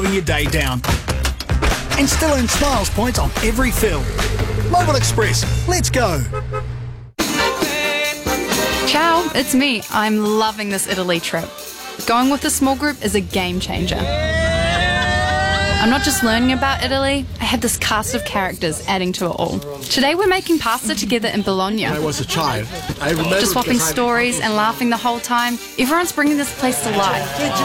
your day down. And still earn Smiles points on every fill. Mobile Express, let's go. Ciao, it's me. I'm loving this Italy trip. Going with a small group is a game changer. I'm not just learning about Italy, I have this cast of characters adding to it all. Today we're making pasta together in Bologna. When I was a child, I remember Just swapping stories and laughing the whole time. Everyone's bringing this place to life.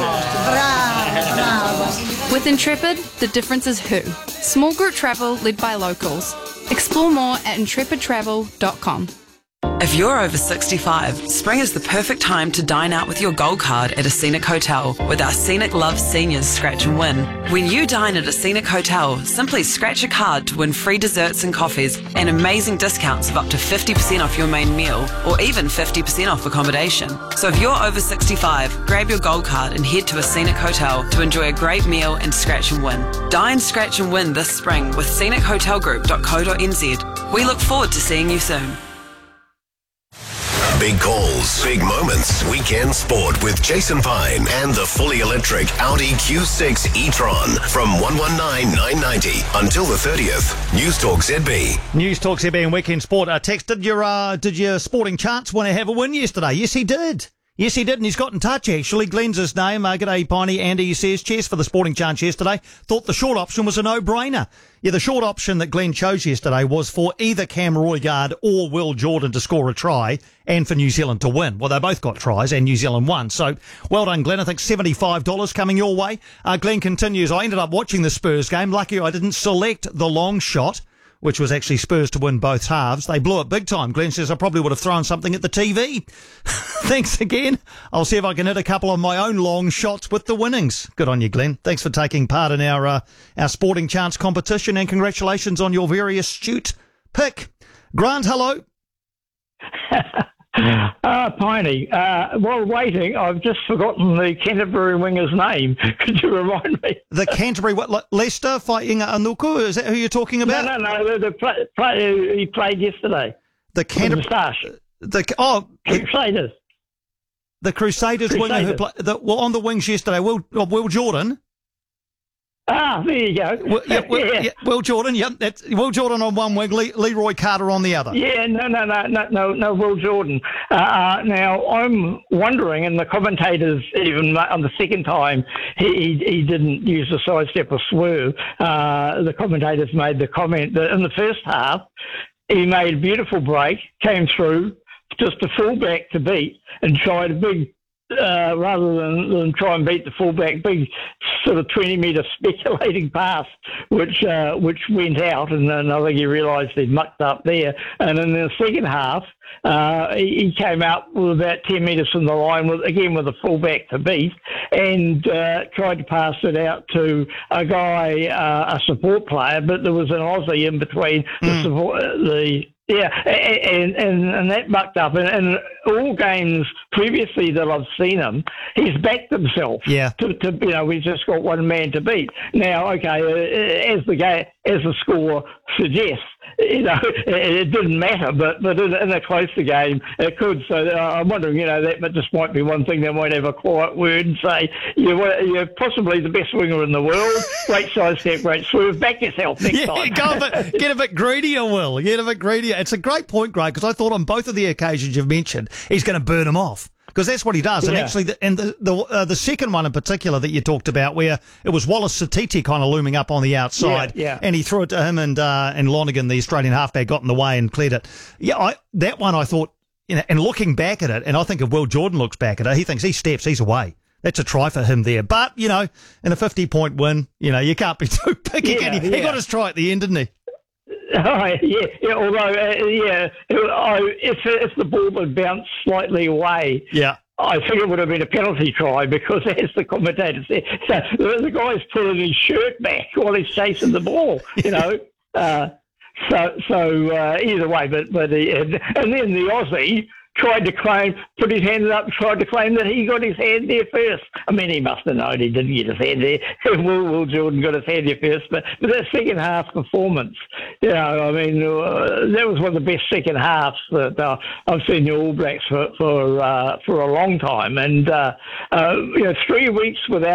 With Intrepid, the difference is who. Small group travel led by locals. Explore more at intrepidtravel.com. If you're over 65, spring is the perfect time to dine out with your Gold Card at a Scenic Hotel with our Scenic Love Seniors Scratch and Win. When you dine at a Scenic Hotel, simply scratch a card to win free desserts and coffees and amazing discounts of up to 50% off your main meal or even 50% off accommodation. So if you're over 65, grab your Gold Card and head to a Scenic Hotel to enjoy a great meal and scratch and win. Dine, scratch and win this spring with scenichotelgroup.co.nz. We look forward to seeing you soon. Big calls, big moments. Weekend sport with Jason Pine and the fully electric Audi Q6 e-tron from 119,990 until the 30th. News Talk ZB. News Talk ZB and Weekend Sport. Text, did your Sporting Chance want to have a win yesterday? Yes, he did. Yes, he did, and he's got in touch, actually. Glenn's his name. G'day, Piney. Andy says, cheers for the Sporting Chance yesterday. Thought the short option was a no-brainer. Yeah, the short option that Glenn chose yesterday was for either Cam Roigard or Will Jordan to score a try and for New Zealand to win. Well, they both got tries and New Zealand won. So, well done, Glenn. I think $75 coming your way. Glenn continues, I ended up watching the Spurs game. Lucky I didn't select the long shot, which was actually Spurs to win both halves. They blew it big time. Glenn says, I probably would have thrown something at the TV. Thanks again. I'll see if I can hit a couple of my own long shots with the winnings. Good on you, Glenn. Thanks for taking part in our Sporting Chance competition, and congratulations on your very astute pick. Grant, hello. Piney, while waiting, I've just forgotten the Canterbury winger's name. Could you remind me? The Canterbury, what, Leicester fighting Anuku? Is that who you're talking about? No. The player he played yesterday. The Canterbury. Crusaders. The Crusaders winger who played on the wings yesterday. Will Jordan. Ah, there you go. Will Jordan, that's Will Jordan on one wing, Leroy Carter on the other. Yeah, no, Will Jordan. Now, I'm wondering, and the commentators, even on the second time, he didn't use the sidestep or swerve. The commentators made the comment that in the first half, he made a beautiful break, came through, just a fullback to beat, and tried a big, rather than try and beat the fullback, big sort of 20-metre speculating pass, which went out, and then I think he realised he'd mucked up there. And in the second half, he came out with about 10 metres from the line, with a fullback to beat, and tried to pass it out to a guy, a support player, but there was an Aussie in between and that mucked up. And all games previously that I've seen him, he's backed himself. Yeah. We've just got one man to beat. Now, okay, as the score suggests, it didn't matter, but in a closer game, it could. So I'm wondering, that just might be one thing they might have a quiet word and say, you're possibly the best winger in the world. Great side step, great swerve. Back yourself next time. Get a bit greedier, Will. Get a bit greedier. It's a great point, Greg, because I thought on both of the occasions you've mentioned, he's going to burn them off. Because that's what he does. Yeah. And actually, the second one in particular that you talked about, where it was Wallace Satiti kind of looming up on the outside, and he threw it to him, and Lonergan, the Australian halfback, got in the way and cleared it. Yeah, that one I thought, and looking back at it, and I think if Will Jordan looks back at it, he thinks he steps, he's away. That's a try for him there. But, in a 50-point win, you can't be too picky. He got his try at the end, didn't he? Although, if the ball had bounced slightly away, I think it would have been a penalty try, because, as the commentator said, so the guy's pulling his shirt back while he's chasing the ball, So either way, but and then the Aussie put his hand up, tried to claim that he got his hand there first. I mean, he must have known he didn't get his hand there. Will Jordan got his hand there first, but that second half performance, that was one of the best second halves that I've seen the All Blacks for a long time. And 3 weeks without